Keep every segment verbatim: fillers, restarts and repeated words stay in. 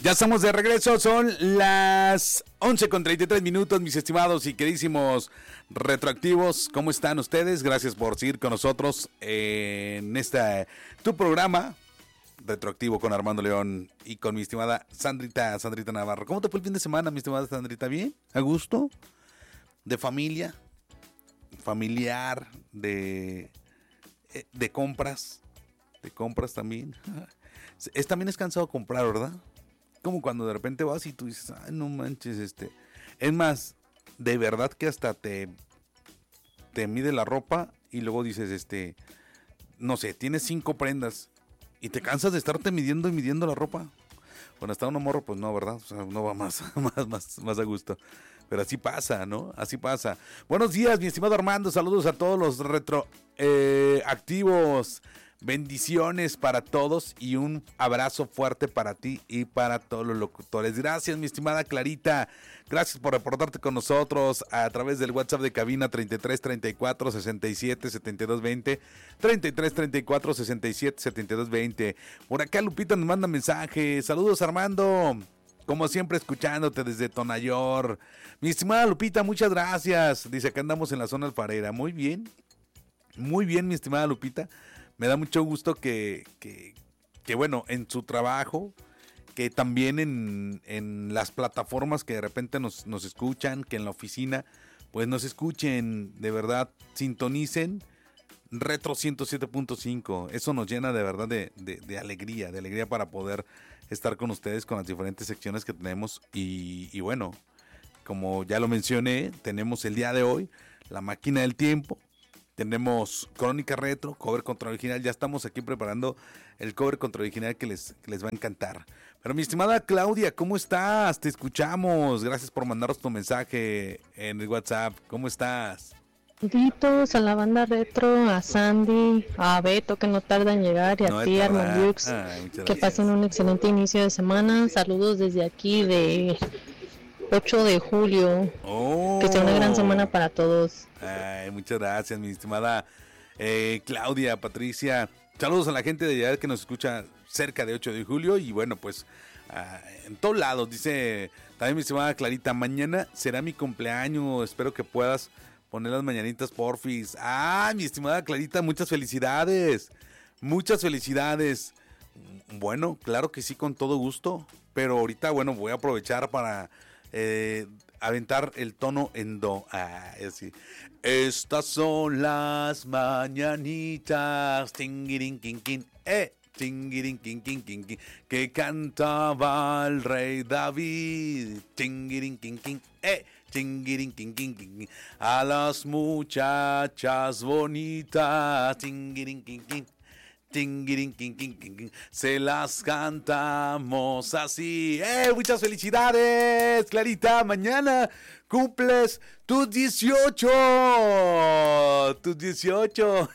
Ya estamos de regreso, son las once con treinta y tres minutos, mis estimados y queridísimos retroactivos. ¿Cómo están ustedes? Gracias por seguir con nosotros en este, tu programa, Retroactivo con Armando León y con mi estimada Sandrita, Sandrita Navarro. ¿Cómo te fue el fin de semana, mi estimada Sandrita? ¿Bien? ¿A gusto? ¿De familia? ¿Familiar? ¿De, de compras? ¿De compras también? Es, también es cansado comprar, ¿verdad? Como cuando de repente vas y tú dices, ay, no manches, este... Es más, de verdad que hasta te, te mide la ropa y luego dices, este... No sé, tienes cinco prendas y te cansas de estarte midiendo y midiendo la ropa. Cuando está uno morro, pues no, ¿verdad? O sea, uno va más, más, más, más a gusto. Pero así pasa, ¿no? Así pasa. Buenos días, mi estimado Armando. Saludos a todos los retro eh, activos. Bendiciones para todos y un abrazo fuerte para ti y para todos los locutores. Gracias, mi estimada Clarita. Gracias por reportarte con nosotros a través del WhatsApp de cabina treinta y tres, treinta y cuatro, sesenta y siete, setenta y dos, veinte. treinta y tres, treinta y cuatro, sesenta y siete, setenta y dos, veinte. Por acá Lupita nos manda mensaje. Saludos, Armando. Como siempre, escuchándote desde Tonayor. Mi estimada Lupita, muchas gracias. Dice, acá andamos en la zona alfarera. Muy bien. Muy bien, mi estimada Lupita. Me da mucho gusto que, que, que bueno, en su trabajo, que también en, en las plataformas que de repente nos, nos escuchan, que en la oficina, pues nos escuchen, de verdad, sintonicen Retro ciento siete punto cinco. Eso nos llena de verdad de, de, de alegría, de alegría para poder estar con ustedes con las diferentes secciones que tenemos. Y, y bueno, como ya lo mencioné, tenemos el día de hoy la máquina del tiempo. Tenemos Crónica Retro, cover contra original. Ya estamos aquí preparando el cover contra original que les, que les va a encantar. Pero mi estimada Claudia, ¿cómo estás? Te escuchamos. Gracias por mandarnos tu mensaje en el WhatsApp. ¿Cómo estás? Saluditos a la banda Retro, a Sandy, a Beto que no tarda en llegar y a No ti, Armandux. Que pasen un excelente inicio de semana. Saludos desde aquí de ocho de julio. Oh. Que sea una gran semana para todos. Ay, muchas gracias, mi estimada eh, Claudia, Patricia. Saludos a la gente de allá que nos escucha cerca de ocho de julio. Y bueno, pues uh, en todos lados. Dice también mi estimada Clarita, mañana será mi cumpleaños. Espero que puedas poner las mañanitas, porfis. Ah, mi estimada Clarita, muchas felicidades. Muchas felicidades. Bueno, claro que sí, con todo gusto. Pero ahorita, bueno, voy a aprovechar para... Eh, aventar el tono en do. Ah, así. Estas son las mañanitas, tingirin, kin, kin, eh, tingirin, kin, kin, kin, kin, que cantaba el rey David, tingirin, kin, kin, eh, tingirin, kin, kin, kin, a las muchachas bonitas, tingirin, kin, kin. Tingirin, kin, kin, kin, kin. Se las cantamos así. ¡Eh! Muchas felicidades, Clarita. Mañana cumples tus dieciocho. Tus dieciocho.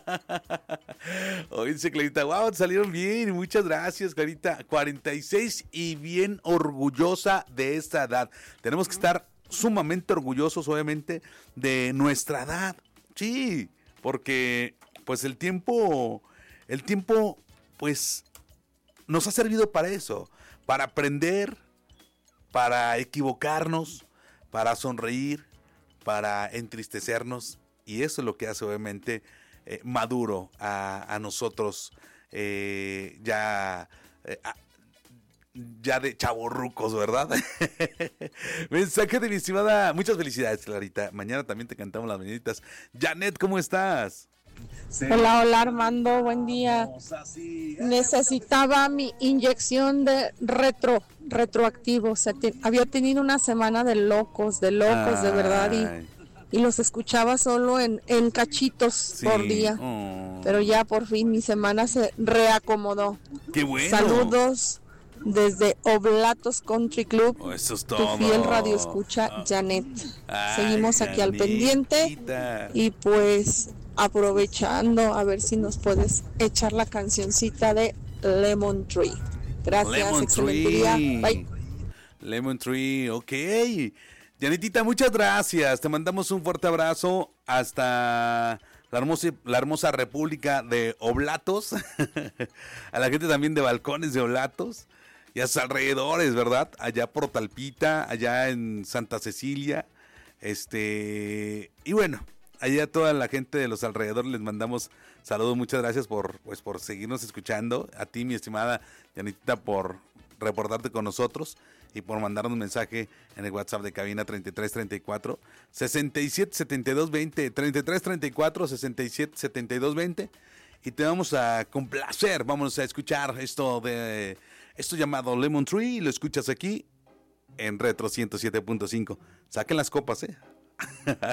Hoy dice Clarita, wow, salieron bien. Muchas gracias, Clarita. cuarenta y seis y bien orgullosa de esta edad. Tenemos que estar sumamente orgullosos, obviamente, de nuestra edad. Sí, porque pues el tiempo... El tiempo, pues, nos ha servido para eso, para aprender, para equivocarnos, para sonreír, para entristecernos. Y eso es lo que hace, obviamente, eh, maduro a, a nosotros, eh, ya, eh, a, ya de chavorrucos, ¿verdad? Mensaje de mi estimada, muchas felicidades, Clarita. Mañana también te cantamos las mañanitas. Janet, ¿cómo estás? Hola, hola Armando, buen día. Necesitaba mi inyección de retro, retroactivo. O sea, te, había tenido una semana de locos, de locos, Ay. de verdad, y, y los escuchaba solo en, en cachitos sí. por día. Oh. Pero ya por fin mi semana se reacomodó. ¡Qué bueno! Saludos desde Oblatos Country Club. Oh, eso es todo. Tu fiel radio escucha, oh. Janet. Ay, Seguimos aquí Janetita. Al pendiente y pues... aprovechando, a ver si nos puedes echar la cancioncita de Lemon Tree. Gracias, Lemon excelente Tree. día. Bye. Lemon Tree, ok. Janetita, muchas gracias. Te mandamos un fuerte abrazo hasta la hermosa, la hermosa República de Oblatos. A la gente también de Balcones de Oblatos. y a sus alrededores, ¿verdad? Allá por Talpita, allá en Santa Cecilia, este, y bueno, allá toda la gente de los alrededores les mandamos saludos, muchas gracias por, pues, por seguirnos escuchando, a ti, mi estimada Janitita, por reportarte con nosotros y por mandarnos un mensaje en el WhatsApp de cabina treinta y tres treinta y cuatro, sesenta y siete setenta y dos veinte, treinta y tres treinta y cuatro, sesenta y siete setenta y dos veinte, y te vamos a complacer, vamos a escuchar esto de esto llamado Lemon Tree, y lo escuchas aquí en Retro ciento siete punto cinco. Saquen las copas, ¿eh?